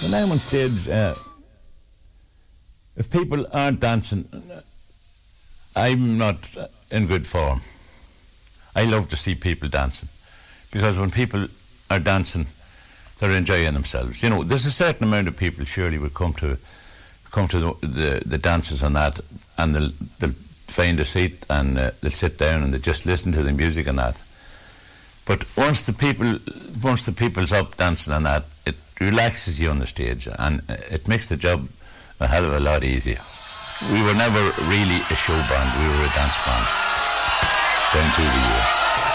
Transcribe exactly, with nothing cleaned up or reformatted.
When I'm on stage, uh, if people aren't dancing, I'm not in good form. I love to see people dancing, because when people are dancing, they're enjoying themselves. You know, there's a certain amount of people surely will come to come to the the, the dances and that, and they'll, they'll find a seat and uh, they'll sit down and they just listen to the music and that. But once the people, once the people's up dancing and that, it relaxes you on the stage and it makes the job a hell of a lot easier. We were never really a show band, we were a dance band down through the years.